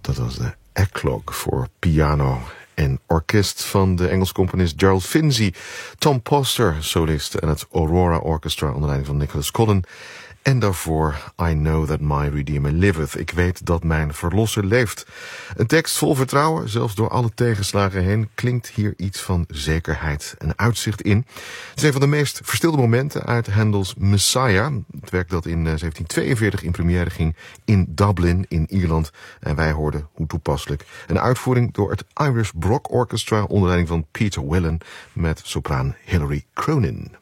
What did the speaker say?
Dat was de Eclogue voor piano en orkest van de Engelse componist Gerald Finzi, Tom Poster, solist, en het Aurora Orchestra onder leiding van Nicholas Collin. En daarvoor I Know That My Redeemer Liveth. Ik weet dat mijn verlosser leeft. Een tekst vol vertrouwen, zelfs door alle tegenslagen heen, klinkt hier iets van zekerheid en uitzicht in. Het is een van de meest verstilde momenten uit Handel's Messiah. Het werk dat in 1742 in première ging in Dublin in Ierland. En wij hoorden, hoe toepasselijk, een uitvoering door het Irish Brock Orchestra onder leiding van Peter Willen met sopraan Hilary Cronin.